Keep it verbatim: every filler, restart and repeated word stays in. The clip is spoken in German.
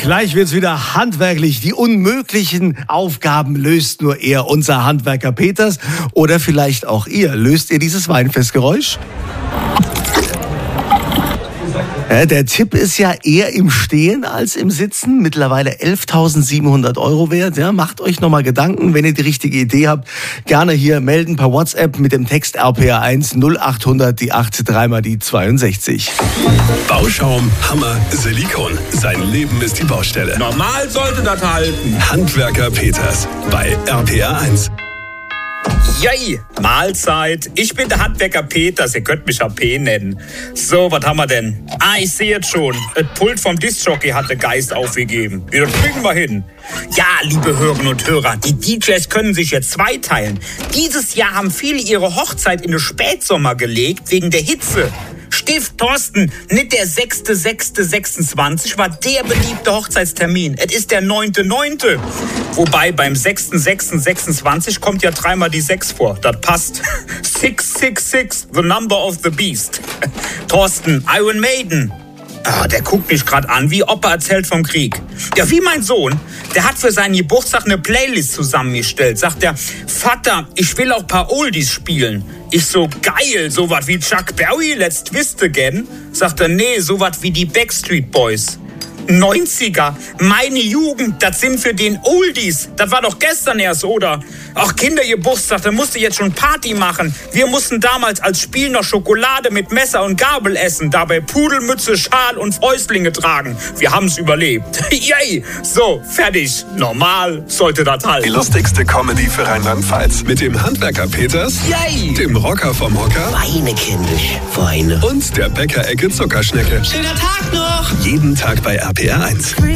Gleich wird's wieder handwerklich. Die unmöglichen Aufgaben löst nur er, unser Handwerker Peters. Oder vielleicht auch ihr. Löst ihr dieses Weinfestgeräusch? Ja, der Tipp ist ja eher im Stehen als im Sitzen. Mittlerweile elftausendsiebenhundert Euro wert. Ja, macht euch nochmal Gedanken, wenn ihr die richtige Idee habt. Gerne hier melden per WhatsApp mit dem Text R P R eins null acht hundert die acht drei mal die zweiundsechzig. Bauschaum, Hammer, Silikon. Sein Leben ist die Baustelle. Normal sollte das halten. Handwerker Peters bei R P R eins. Jei, Mahlzeit. Ich bin der Handwerker Peters, ihr könnt mich H P nennen. So, was haben wir denn? Ah, ich sehe jetzt schon. Das Pult vom Discjockey hat der Geist aufgegeben. Ja, das kriegen wir hin. Ja, liebe Hörerinnen und Hörer, die D Js können sich jetzt zweiteilen. Dieses Jahr haben viele ihre Hochzeit in den Spätsommer gelegt, wegen der Hitze. Stift Thorsten, nicht der sechster sechster sechsundzwanzig war der beliebte Hochzeitstermin. Es ist der neunter neunter Wobei beim sechster sechster sechsundzwanzig kommt ja dreimal die sechs vor. Das passt. six six six, the number of the beast. Thorsten, Iron Maiden. Ah, der guckt mich gerade an, wie Opa erzählt vom Krieg. Ja, wie mein Sohn. Der hat für seinen Geburtstag eine Playlist zusammengestellt. Sagt er, Vater, ich will auch ein paar Oldies spielen. Ich so, geil, sowas wie Chuck Berry, Let's Twist Again. Sagt er, nee, sowas wie die Backstreet Boys. neunziger, meine Jugend, das sind für den Oldies. Das war doch gestern erst, oder? Ach, Kindergeburtstag, da musste jetzt schon Party machen. Wir mussten damals als Spiel noch Schokolade mit Messer und Gabel essen, dabei Pudelmütze, Schal und Fäustlinge tragen. Wir haben's überlebt. Yay! So, fertig. Normal sollte das halten. Die lustigste Comedy für Rheinland-Pfalz. Mit dem Handwerker Peters, Yay! dem Rocker vom Hocker Weine, kindisch, Weine. und der Bäckerecke Zuckerschnecke. Schöner Tag noch! Jeden Tag bei R P R eins.